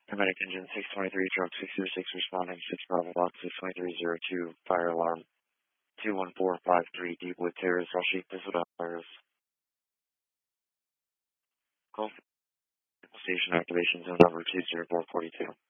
Paramedic engine 623, truck 606 responding, 6 Bravo Box 62302, fire alarm 21453, Deepwood Terrace, Rashid Diswood, Call station activation zone number 20442.